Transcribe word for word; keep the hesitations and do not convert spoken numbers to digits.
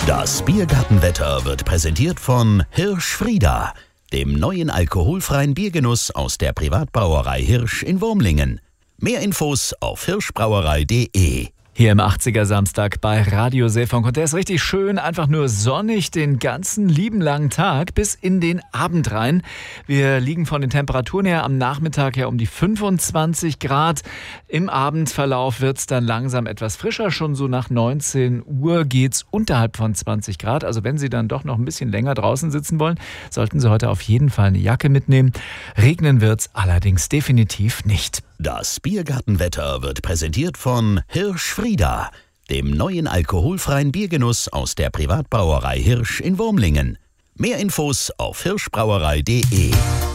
Das Biergartenwetter wird präsentiert von Hirsch-Frieda, dem neuen alkoholfreien Biergenuss aus der Privatbrauerei Hirsch in Wurmlingen. Mehr Infos auf hirschbrauerei punkt de. Hier im achtziger Samstag bei Radio Seefunk. Und der ist richtig schön, einfach nur sonnig den ganzen lieben langen Tag bis in den Abend rein. Wir liegen von den Temperaturen her am Nachmittag ja um die fünfundzwanzig Grad. Im Abendverlauf wird es dann langsam etwas frischer. Schon so nach neunzehn Uhr geht es unterhalb von zwanzig Grad. Also wenn Sie dann doch noch ein bisschen länger draußen sitzen wollen, sollten Sie heute auf jeden Fall eine Jacke mitnehmen. Regnen wird es allerdings definitiv nicht. Das Biergartenwetter wird präsentiert von Hirsch-Frieda, dem neuen alkoholfreien Biergenuss aus der Privatbrauerei Hirsch in Wurmlingen. Mehr Infos auf hirschbrauerei punkt de.